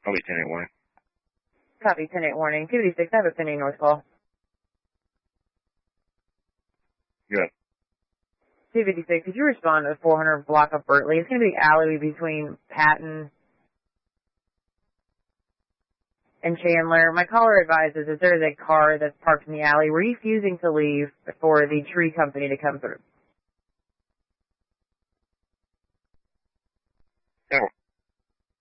Probably 10-8 warning. Copy, 10-8 warning. 286, I have a pending north call. Good. 256, could you respond to the 400 block of Bertley? It's going to be alleyway between Patton and Chandler. My caller advises that there is a car that's parked in the alley refusing to leave for the tree company to come through.